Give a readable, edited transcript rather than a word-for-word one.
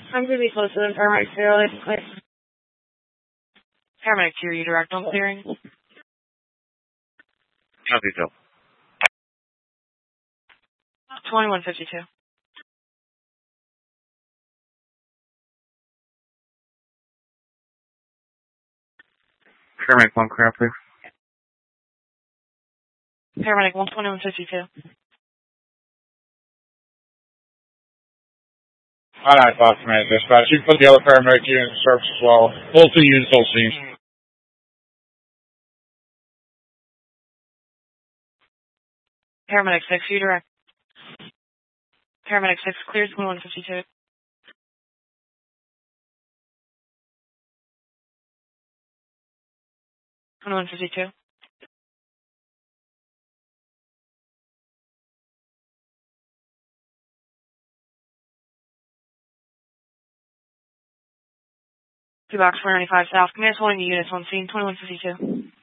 I'm going to be close to them. Paramedic 0, they can clear. Paramedic 2, you direct on clearing. Copy, Bill. 2152. Paramedic 1, clear, please. Paramedic 1, 2152. Alright, Fox Command Dispatch. You can put the other paramedic unit in service as well. Both the units will see. Paramedic 6, you direct. Paramedic 6, cleared 2152. 2152. Two box 495 south. Command's holding the units on scene. 2152.